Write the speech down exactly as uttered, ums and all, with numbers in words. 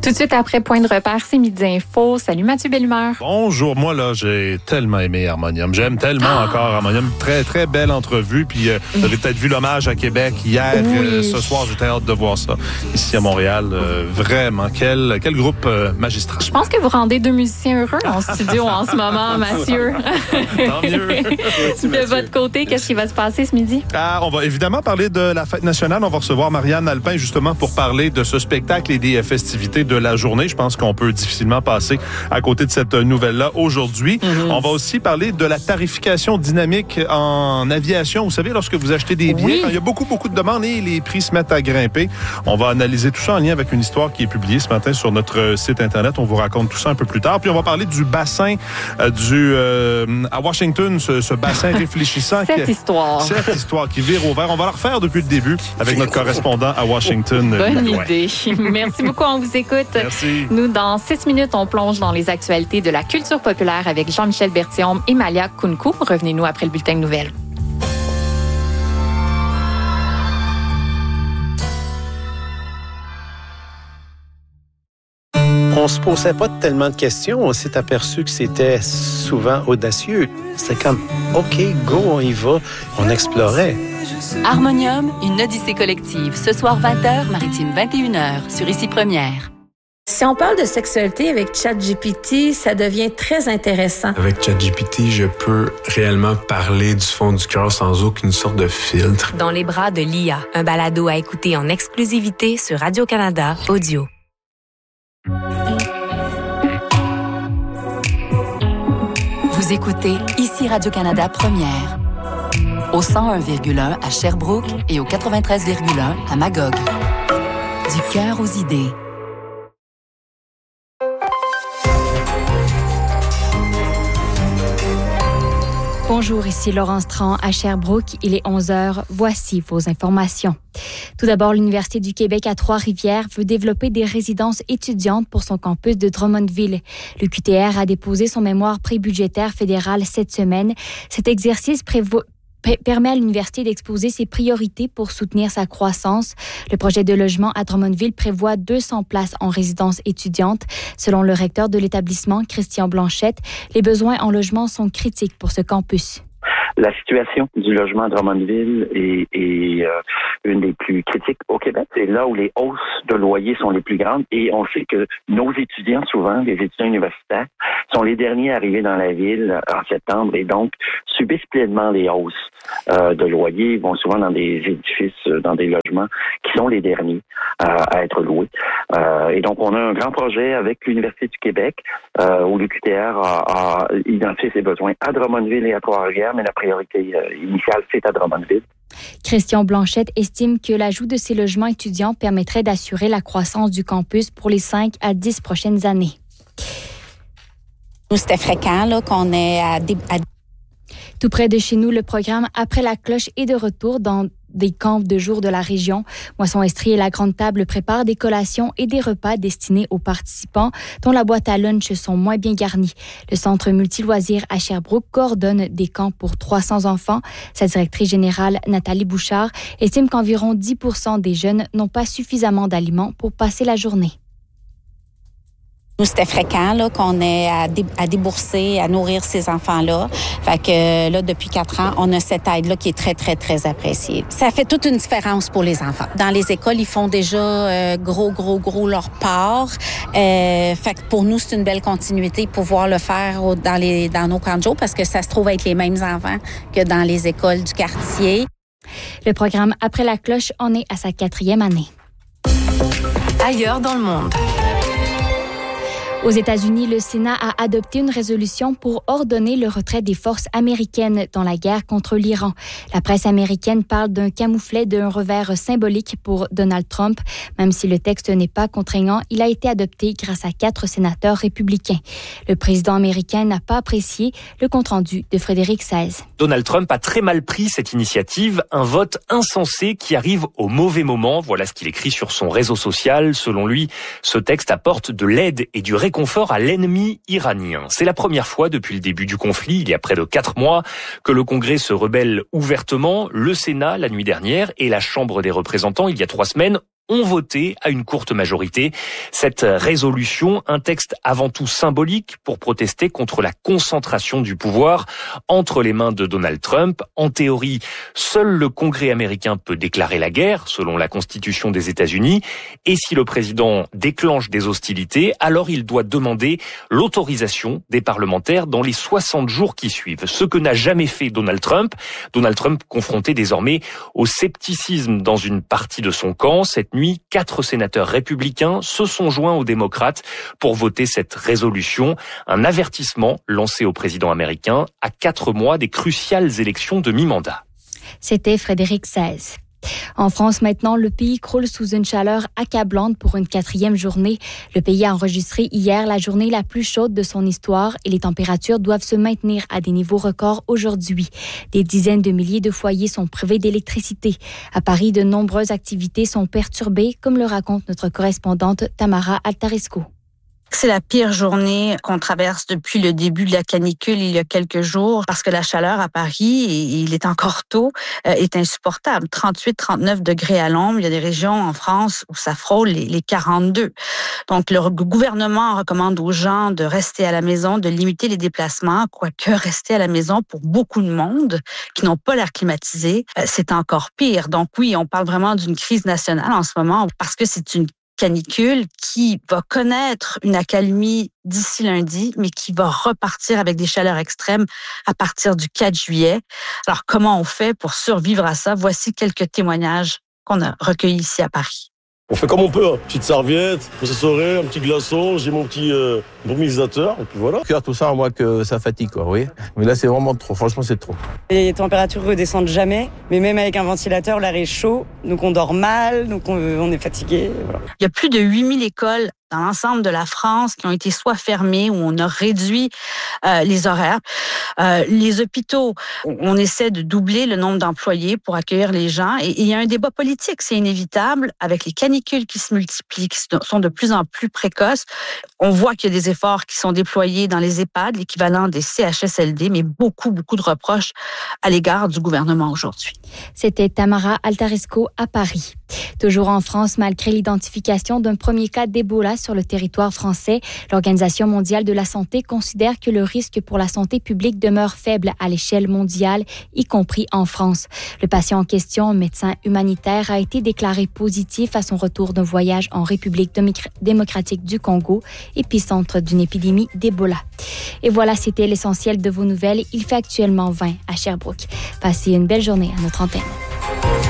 Tout de suite après Point de repère, c'est Midi Info. Salut Mathieu Bellumeur. Bonjour, moi là, j'ai tellement aimé Harmonium. J'aime tellement ah! encore Harmonium. Très, très belle entrevue. Puis euh, vous avez peut-être vu l'hommage à Québec hier. Oui. Euh, ce soir, j'étais hâte de voir ça ici à Montréal. Euh, vraiment, quel, quel groupe euh, magistral. Je pense que vous rendez deux musiciens heureux en studio en ce moment, Mathieu. Tant mieux. Merci, de votre côté, qu'est-ce qui va se passer ce midi? Ah, on va évidemment parler de la fête nationale. On va recevoir Marianne Alpin justement pour parler de ce spectacle et des festivités de la journée. Je pense qu'on peut difficilement passer à côté de cette nouvelle-là aujourd'hui. Mm-hmm. On va aussi parler de la tarification dynamique en aviation. Vous savez, lorsque vous achetez des billets, oui. quand il y a beaucoup, beaucoup de demandes et les prix se mettent à grimper. On va analyser tout ça en lien avec une histoire qui est publiée ce matin sur notre site Internet. On vous raconte tout ça un peu plus tard. Puis on va parler du bassin euh, du euh, à Washington, ce, ce bassin réfléchissant. Cette qui, histoire. Cette histoire qui vire au vert. On va la refaire depuis le début avec notre correspondant à Washington. Bonne ouais. idée. Merci beaucoup, on vous écoute. Merci. Nous, dans six minutes, on plonge dans les actualités de la culture populaire avec Jean-Michel Berthiaume et Malia Kounkou. Revenez-nous après le bulletin de nouvelles. On se posait pas tellement de questions. On s'est aperçu que c'était souvent audacieux. C'était comme, OK, go, on y va. On explorait. Harmonium, une odyssée collective. Ce soir, vingt heures, Maritime, vingt et une heures, sur Ici Première. Si on parle de sexualité avec ChatGPT, ça devient très intéressant. Avec ChatGPT, je peux réellement parler du fond du cœur sans aucune sorte de filtre. Dans les bras de l'I A, un balado à écouter en exclusivité sur Radio-Canada Audio. Vous écoutez Ici Radio-Canada Première. Au cent un virgule un à Sherbrooke et au quatre-vingt-treize virgule un à Magog. Du cœur aux idées. Bonjour, ici Laurence Tran à Sherbrooke. Il est onze heures. Voici vos informations. Tout d'abord, l'Université du Québec à Trois-Rivières veut développer des résidences étudiantes pour son campus de Drummondville. Le Q T R a déposé son mémoire prébudgétaire fédéral cette semaine. Cet exercice prévoit permet à l'université d'exposer ses priorités pour soutenir sa croissance. Le projet de logement à Drummondville prévoit deux cents places en résidence étudiante. Selon le recteur de l'établissement, Christian Blanchette, les besoins en logement sont critiques pour ce campus. La situation du logement à Drummondville est, est euh, une des plus critiques au Québec. C'est là où les hausses de loyers sont les plus grandes et on sait que nos étudiants, souvent, les étudiants universitaires, sont les derniers arrivés dans la ville en septembre et donc subissent pleinement les hausses euh, de loyers. Ils vont souvent dans des édifices, dans des logements qui sont les derniers euh, à être loués. Euh, et donc, on a un grand projet avec l'Université du Québec euh, où le Q T R a, a identifié ses besoins à Drummondville et à Trois-Rivières, mais la priorité euh, initiale, c'est à Drummondville. Christian Blanchette estime que l'ajout de ces logements étudiants permettrait d'assurer la croissance du campus pour les cinq à dix prochaines années. Nous, c'était fréquent là, qu'on ait à, dé- à... Tout près de chez nous, le programme Après la cloche est de retour dans des camps de jour de la région. Moisson Estrie et la Grande Table préparent des collations et des repas destinés aux participants dont la boîte à lunch sont moins bien garnies. Le centre multiloisirs à Sherbrooke coordonne des camps pour trois cents enfants. Sa directrice générale, Nathalie Bouchard, estime qu'environ dix pour cent des jeunes n'ont pas suffisamment d'aliments pour passer la journée. Nous, c'était fréquent là, qu'on ait à, dé- à débourser, à nourrir ces enfants-là. Fait que là, depuis quatre ans, on a cette aide-là qui est très, très, très appréciée. Ça fait toute une différence pour les enfants. Dans les écoles, ils font déjà euh, gros, gros, gros leur part. Euh, fait que pour nous, c'est une belle continuité de pouvoir le faire au, dans, les, dans nos camps de jour parce que ça se trouve être les mêmes enfants que dans les écoles du quartier. Le programme Après la cloche en est à sa quatrième année. Ailleurs dans le monde. Aux États-Unis, le Sénat a adopté une résolution pour ordonner le retrait des forces américaines dans la guerre contre l'Iran. La presse américaine parle d'un camouflet d'un revers symbolique pour Donald Trump. Même si le texte n'est pas contraignant, il a été adopté grâce à quatre sénateurs républicains. Le président américain n'a pas apprécié le compte-rendu de Frédéric Seize. Donald Trump a très mal pris cette initiative, un vote insensé qui arrive au mauvais moment. Voilà ce qu'il écrit sur son réseau social. Selon lui, ce texte apporte de l'aide et du réconfort à l'ennemi iranien. C'est la première fois depuis le début du conflit, il y a près de quatre mois, que le Congrès se rebelle ouvertement. Le Sénat, la nuit dernière, et la Chambre des représentants, il y a trois semaines, ont voté à une courte majorité cette résolution, un texte avant tout symbolique pour protester contre la concentration du pouvoir entre les mains de Donald Trump. En théorie, seul le Congrès américain peut déclarer la guerre, selon la Constitution des États-Unis. Et si le président déclenche des hostilités, alors il doit demander l'autorisation des parlementaires dans les soixante jours qui suivent. Ce que n'a jamais fait Donald Trump. Donald Trump confronté désormais au scepticisme dans une partie de son camp. Cette nuit, quatre sénateurs républicains se sont joints aux démocrates pour voter cette résolution. Un avertissement lancé au président américain à quatre mois des cruciales élections de mi-mandat. C'était Frédéric seize. En France, maintenant, le pays croule sous une chaleur accablante pour une quatrième journée. Le pays a enregistré hier la journée la plus chaude de son histoire et les températures doivent se maintenir à des niveaux records aujourd'hui. Des dizaines de milliers de foyers sont privés d'électricité. À Paris, de nombreuses activités sont perturbées, comme le raconte notre correspondante Tamara Altaresco. C'est la pire journée qu'on traverse depuis le début de la canicule il y a quelques jours parce que la chaleur à Paris, et il est encore tôt, est insupportable. trente-huit, trente-neuf degrés à l'ombre. Il y a des régions en France où ça frôle les, les quarante-deux. Donc, le gouvernement recommande aux gens de rester à la maison, de limiter les déplacements, quoique rester à la maison pour beaucoup de monde qui n'ont pas l'air climatisé, c'est encore pire. Donc oui, on parle vraiment d'une crise nationale en ce moment parce que c'est une canicule qui va connaître une accalmie d'ici lundi, mais qui va repartir avec des chaleurs extrêmes à partir du quatre juillet. Alors, comment on fait pour survivre à ça? Voici quelques témoignages qu'on a recueillis ici à Paris. On fait comme on peut, hein. Petite serviette, pour s'assurer, un petit glaçon, j'ai mon petit euh, brumisateur, et puis voilà. Cœur, tout ça, à moins que ça fatigue, quoi, oui. Mais là, c'est vraiment trop, franchement, c'est trop. Les températures redescendent jamais, mais même avec un ventilateur, l'air est chaud, donc on dort mal, donc on, on est fatigué, voilà. Il y a plus de huit mille écoles dans l'ensemble de la France qui ont été soit fermées ou on a réduit euh, les horaires. Euh, les hôpitaux, on essaie de doubler le nombre d'employés pour accueillir les gens. Et, et il y a un débat politique, c'est inévitable, avec les canicules qui se multiplient, qui sont de plus en plus précoces. On voit qu'il y a des efforts qui sont déployés dans les EHPAD, l'équivalent des C H S L D, mais beaucoup, beaucoup de reproches à l'égard du gouvernement aujourd'hui. C'était Tamara Altaresco à Paris. Toujours en France, malgré l'identification d'un premier cas d'Ebola sur le territoire français, l'Organisation mondiale de la santé considère que le risque pour la santé publique demeure faible à l'échelle mondiale, y compris en France. Le patient en question, médecin humanitaire, a été déclaré positif à son retour d'un voyage en République démocratique du Congo, épicentre d'une épidémie d'Ebola. Et voilà, c'était l'essentiel de vos nouvelles. Il fait actuellement vingt à Sherbrooke. Passez une belle journée à notre antenne.